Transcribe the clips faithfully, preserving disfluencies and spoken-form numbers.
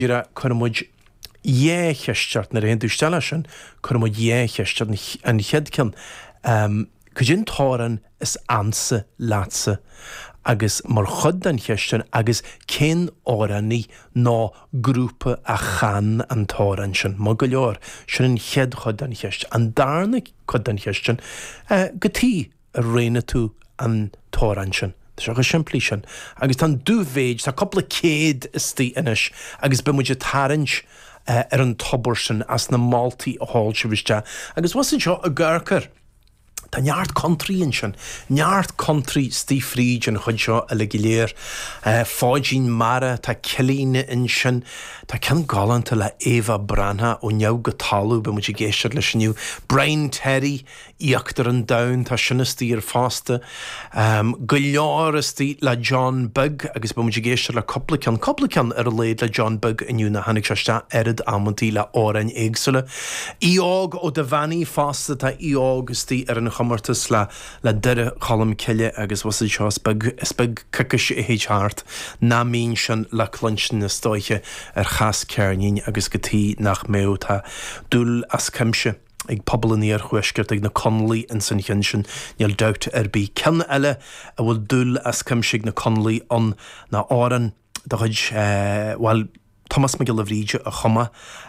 Ira chunamid dhécheistart na réon dúisteala sin chunamid dhécheistart an cheadcin chudin táran is ansa lása agus mar chud an cheistin agus cén áraní ná grúpa a chan an táran sin má go leor sin an chead chud an cheist an darna chud an cheistin gotí a réine tú an táran sin. Tá go siimplí sin. Agus tá dúhhéid tá coppla céad is tí inis agus be muidir tarint ar an tobar sin as na Maltaí a háil se bhiste. Agus was seo a ggurchar. Tá neart country sin, neart country Steve Fried an chud seo a le giléir, fáidín mara tá cilíne in sin, tá cean galanta le Eva Branha ó neamh go talú be muidir géisiir leis niu, Brian Terry íachtar an dain tá sinna tí ar fásta, go leor is tí le John Bugg agus be muidir géisiir le coplacan, coplacan ar a léad le John Bugg iniu na hanig seiste airad ammantí le árainn éagsúla. Íog ó de bhaní fásta tá íog is tí ar an chamartas le le deire chalam ciile agus was seo spig cicis i héid hart ná mín sin le clunsin na stoiche ar chas cearnín agus gotí nach méo tá dúil as cimse ag pobl in íar chuisgurt ag na Connolly in san chin sin níl doubt ar bí cin eile a bhfuil dúil as cimse na Connolly an na áran do chuid bhil Thomas McGillivríide a chuma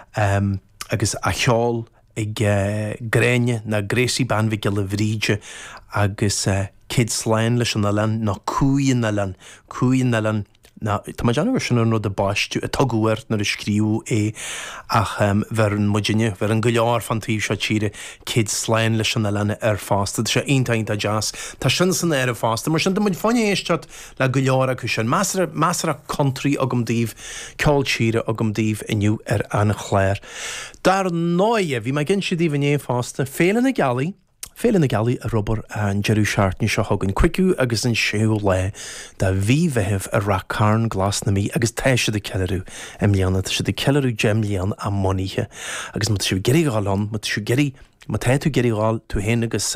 agus a cheáil ag gréine na Gracie Banvi Gillivríide agus Kid Slane leis an alan na cúin alan cúin alan na tá ma janna sin nó de baistú a tugúir na scríú é ach ver an mudine ver an go leor fantíh seo tíre Kid Slane leis an alan ar fásta sé eintaint a jazz tá sin san ar a fásta mar sin muid fanne éisteart le go leor acu sin measar a country agam díomh ceáil tíre agam díomh iniu ar an chléir. Dar náide bhí me gin si díomh é fásta féle na galí féle na galí a robar an Jerú Seartní seo hagann cuiiciú agus an séú le de bhí bheitheh a racarn glas na mí agus teise de ceú am líanana se de ceú gem lían a moníthe agus mu siú geirí gáán mu siú geirí má te tú geirí gáil tú héana agus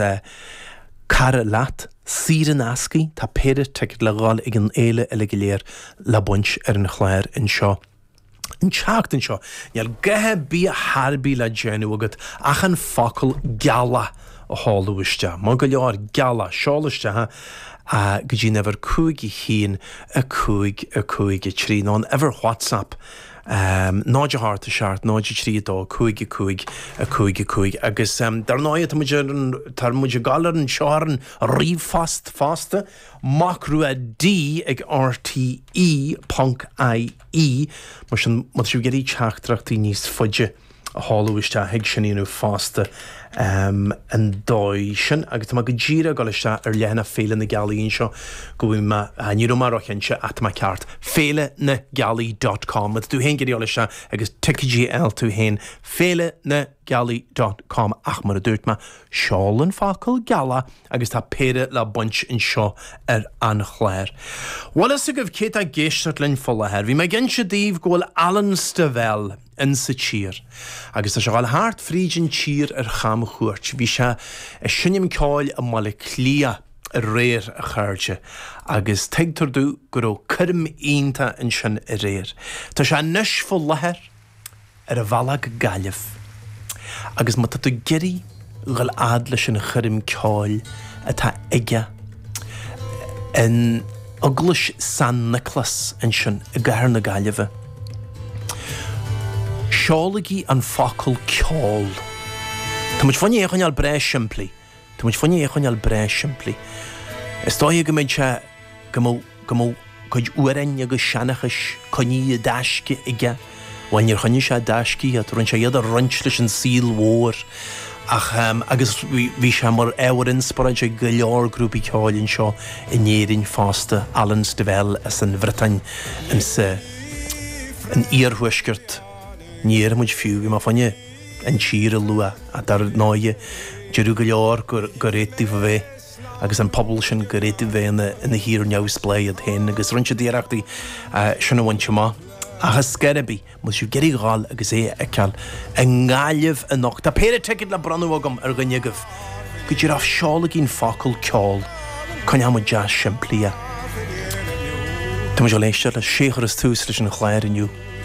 cara leat sír an ascaí tá péidir teid le gáil ag an éile eile go léir le buint ar an chléir in seo. Yn teachtain seo, níl gathe bí a harbí le déanú agad ach an focail gala a hálaiste. Má go leor gala seálaiste ha a go dtí never cúig i chéan a cúig a cúig i trí ná ever WhatsApp um, náide háart a seart náide trí dó cúig i cúig a cúig i cúig agus um, dar náide tar muidir galar an seáran ríomhfast fásta macrú a dí ag R T E punk I E mar sin mu siú geirí teachtrachtaí níos fuide a hálaiste a heag sin inú fásta um, an dóid sin agus tá go ddíra gáiste ar lehanana féle na galíonn seo go bhfuil me níú mar roiinse at ma ceart féle na galí dot com tú hén geiríolaiste agus tucagl tú hén féle na galí dot com ach mar a dúirt me seálan fácail gala agus tá péire le buint in seo ar an chléir. Wallace a goh cé a géisteart linn follathir, bhí me gin se díomh ghfuil Alan Stivell in sa tír. Agus tá se gáil háart frídin tír ar cham chuirt, bhí se a sinnim cáil a mala clia a réir a chuirte agus teagtar dú go raibh curm ionta in sin a réir. Tá se nuis follathir ar a bhalag gaileh. Agus má tá tú geirí gáil adla sin a churim cáil atá ige in aglas San Nicholas in sin a gahar na gaileh. Seálagaí an focail ceáil. Tá muid fanne échaneal bre siimplí. Tá muid fanne échaneal bre siimplí. Is dói go méid se go mó go mó chuid uarein agus seanachas coní a dáisce ige. Bhain ar chuine se dáiscí a runn sé iad a runt leis an síl mhór ach um, agus bhí se mar éhar inspiraid sé go leor grúpaí ceáilinn seo i néirinn fásta Alan Stivell as an Bhreatain in sa an íorhuisgurt níor muid fiú bhí má fanne an tír a lua a dar náide dearú go leor go réití bheith agus an pobl sin go réití bheith ina hír neamh splé a hen agus runn sé díreachtaí sinna bhainte má. Agus scarabí, mu siú geirí gáil agus é eiceal an gáileh a nach. Tá péire teid le branú agam ar gannegah. Go dtí rah seálagín focail ceáil chun am jazz siimplí. Tá mu sé léiste le séchar is tús leis an chléir inniu.